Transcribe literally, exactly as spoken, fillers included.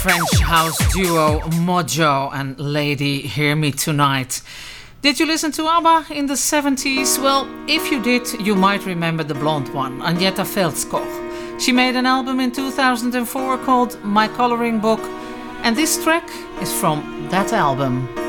French house duo Mojo and Lady Hear Me Tonight. Did you listen to ABBA in the seventies? Well, if you did, you might remember the blonde one, Agneta Veldskog. She made an album in two thousand four called My Coloring Book, and this track is from that album.